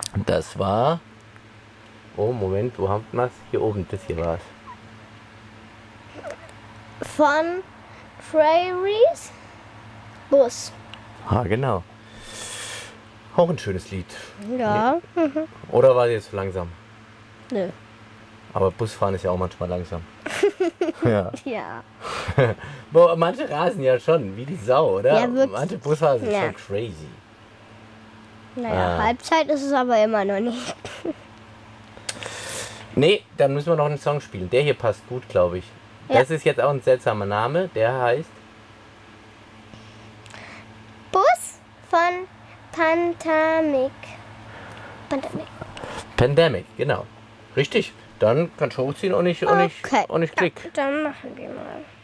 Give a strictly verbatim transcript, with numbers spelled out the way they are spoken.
Das war... Oh, Moment, wo haben wir es? Hier oben, das hier war es. Von Prairies Bus. Ah, genau. Auch ein schönes Lied. Ja. Mhm. Oder war die jetzt zu langsam? Nö. Aber Busfahren ist ja auch manchmal langsam. Ja. Ja. Boah, manche rasen ja schon, wie die Sau, oder? Ja, wirklich. Manche Busfahrer sind Ja. schon crazy. Naja, Ah. Halbzeit ist es aber immer noch nicht. Nee, dann müssen wir noch einen Song spielen. Der hier passt gut, glaube ich. Ja. Das ist jetzt auch ein seltsamer Name. Der heißt... Bus von Pandemic. Pandemic. Pandemic, genau. Richtig. Dann kannst du hochziehen und nicht, und nicht, Okay. und nicht klick. Dann machen wir mal.